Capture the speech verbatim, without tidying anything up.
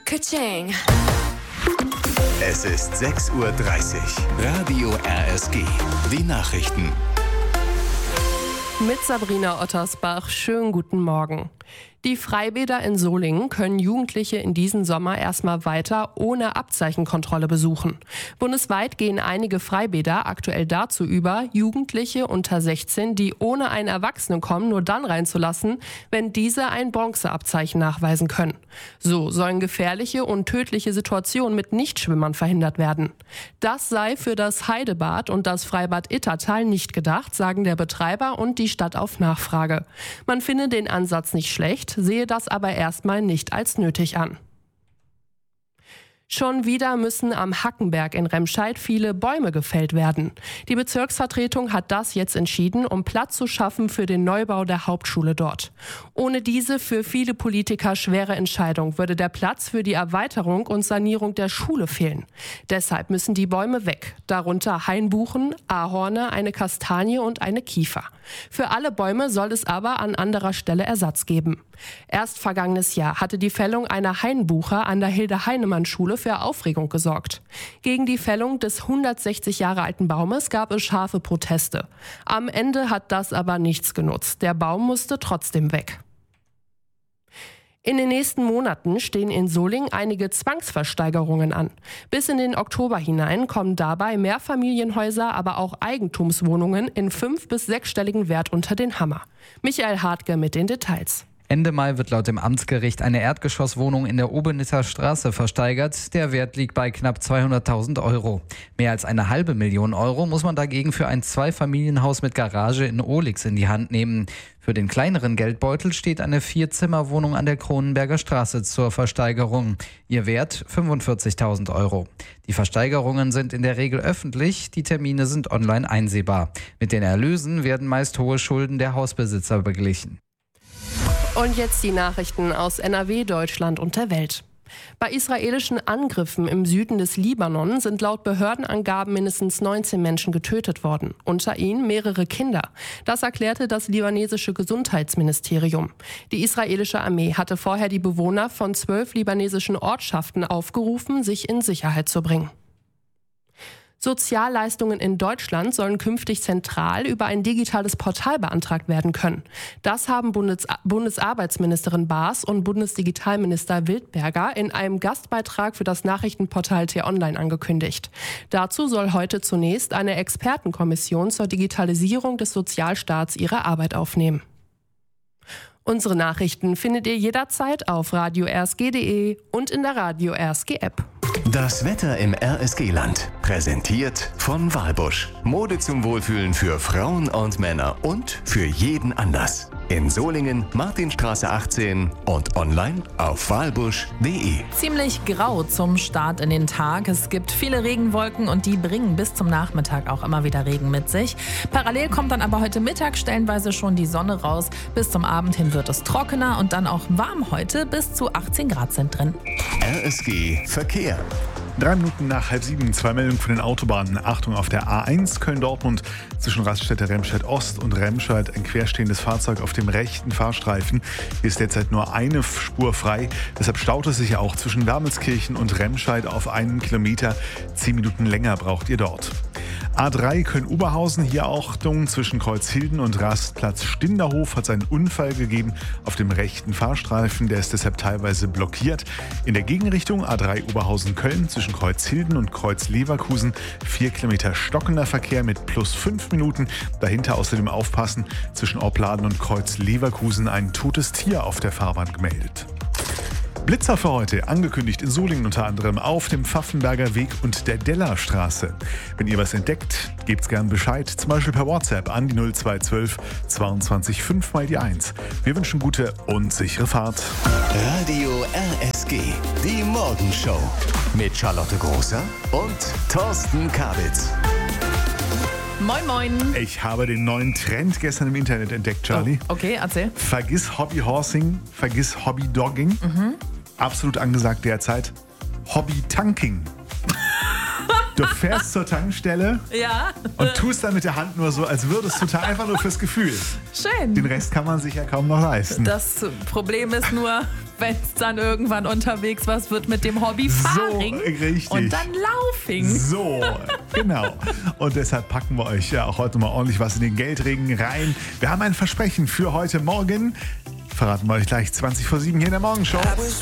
Ka-ching. Es ist sechs Uhr dreißig. Radio R S G. Die Nachrichten. Mit Sabrina Ottersbach. Schönen guten Morgen. Die Freibäder in Solingen können Jugendliche in diesem Sommer erstmal weiter ohne Abzeichenkontrolle besuchen. Bundesweit gehen einige Freibäder aktuell dazu über, Jugendliche unter sechzehn, die ohne einen Erwachsenen kommen, nur dann reinzulassen, wenn diese ein Bronzeabzeichen nachweisen können. So sollen gefährliche und tödliche Situationen mit Nichtschwimmern verhindert werden. Das sei für das Heidebad und das Freibad Ittertal nicht gedacht, sagen der Betreiber und die Stadt auf Nachfrage. Man finde den Ansatz nicht schlecht, sehe das aber erstmal nicht als nötig an. Schon wieder müssen am Hackenberg in Remscheid viele Bäume gefällt werden. Die Bezirksvertretung hat das jetzt entschieden, um Platz zu schaffen für den Neubau der Hauptschule dort. Ohne diese für viele Politiker schwere Entscheidung würde der Platz für die Erweiterung und Sanierung der Schule fehlen. Deshalb müssen die Bäume weg, darunter Hainbuchen, Ahorne, eine Kastanie und eine Kiefer. Für alle Bäume soll es aber an anderer Stelle Ersatz geben. Erst vergangenes Jahr hatte die Fällung einer Hainbuche an der Hilde-Heinemann-Schule für Aufregung gesorgt. Gegen die Fällung des hundertsechzig Jahre alten Baumes gab es scharfe Proteste. Am Ende hat das aber nichts genutzt. Der Baum musste trotzdem weg. In den nächsten Monaten stehen in Solingen einige Zwangsversteigerungen an. Bis in den Oktober hinein kommen dabei Mehrfamilienhäuser, aber auch Eigentumswohnungen in fünf- bis sechsstelligen Wert unter den Hammer. Michael Hartke mit den Details. Ende Mai wird laut dem Amtsgericht eine Erdgeschosswohnung in der Obenisser Straße versteigert. Der Wert liegt bei knapp zweihunderttausend Euro. Mehr als eine halbe Million Euro muss man dagegen für ein Zweifamilienhaus mit Garage in Ohlix in die Hand nehmen. Für den kleineren Geldbeutel steht eine Vierzimmerwohnung an der Kronenberger Straße zur Versteigerung. Ihr Wert fünfundvierzigtausend Euro. Die Versteigerungen sind in der Regel öffentlich, die Termine sind online einsehbar. Mit den Erlösen werden meist hohe Schulden der Hausbesitzer beglichen. Und jetzt die Nachrichten aus N R W, Deutschland und der Welt. Bei israelischen Angriffen im Süden des Libanon sind laut Behördenangaben mindestens neunzehn Menschen getötet worden, unter ihnen mehrere Kinder. Das erklärte das libanesische Gesundheitsministerium. Die israelische Armee hatte vorher die Bewohner von zwölf libanesischen Ortschaften aufgerufen, sich in Sicherheit zu bringen. Sozialleistungen in Deutschland sollen künftig zentral über ein digitales Portal beantragt werden können. Das haben Bundes- Bundesarbeitsministerin Baas und Bundesdigitalminister Wildberger in einem Gastbeitrag für das Nachrichtenportal T-Online angekündigt. Dazu soll heute zunächst eine Expertenkommission zur Digitalisierung des Sozialstaats ihre Arbeit aufnehmen. Unsere Nachrichten findet ihr jederzeit auf radio r s g punkt d e und in der Radio R S G App. Das Wetter im R S G-Land. Präsentiert von Walbusch. Mode zum Wohlfühlen für Frauen und Männer und für jeden Anlass. In Solingen, Martinstraße achtzehn und online auf walbusch punkt d e. Ziemlich grau zum Start in den Tag. Es gibt viele Regenwolken und die bringen bis zum Nachmittag auch immer wieder Regen mit sich. Parallel kommt dann aber heute Mittag stellenweise schon die Sonne raus. Bis zum Abend hin wird es trockener und dann auch warm heute. Bis zu achtzehn Grad sind drin. R S G Verkehr. Drei Minuten nach halb sieben, zwei Meldungen von den Autobahnen. Achtung auf der A eins Köln-Dortmund zwischen Raststätte Remscheid-Ost und Remscheid ein querstehendes Fahrzeug auf dem rechten Fahrstreifen. Hier ist derzeit nur eine Spur frei. Deshalb staut es sich ja auch zwischen Wermelskirchen und Remscheid auf einen Kilometer. Zehn Minuten länger braucht ihr dort. A drei Köln-Oberhausen, hier Achtung zwischen Kreuzhilden und Rastplatz Stinderhof hat es einen Unfall gegeben auf dem rechten Fahrstreifen. Der ist deshalb teilweise blockiert. In der Gegenrichtung A drei Oberhausen-Köln zwischen Kreuzhilden und Kreuz-Leverkusen vier Kilometer stockender Verkehr mit plus fünf Minuten. Dahinter außerdem aufpassen, zwischen Opladen und Kreuz-Leverkusen ein totes Tier auf der Fahrbahn gemeldet. Blitzer für heute, angekündigt in Solingen unter anderem auf dem Pfaffenberger Weg und der Dellerstraße. Wenn ihr was entdeckt, gebt's gern Bescheid, zum Beispiel per WhatsApp an die null zwei eins zwei zweiundzwanzig fünf mal die eins. Wir wünschen gute und sichere Fahrt. Radio R S G, die Morgenshow mit Charlotte Großer und Thorsten Kabitz. Moin moin. Ich habe den neuen Trend gestern im Internet entdeckt, Charlie. Oh, okay, erzähl. Vergiss Hobbyhorsing, vergiss Hobbydogging. Mhm. Absolut angesagt derzeit. Hobbytanking. Du fährst zur Tankstelle Ja. und tust dann mit der Hand nur so, als würdest du da einfach nur fürs Gefühl. Schön. Den Rest kann man sich ja kaum noch leisten. Das Problem ist nur, wenn es dann irgendwann unterwegs was wird mit dem Hobby Fahrring So, richtig. und dann Laufing. So, genau. Und deshalb packen wir euch ja auch heute mal ordentlich was in den Geldregen rein. Wir haben ein Versprechen für heute Morgen. Verraten wir euch gleich zwanzig vor sieben hier in der Morgenshow.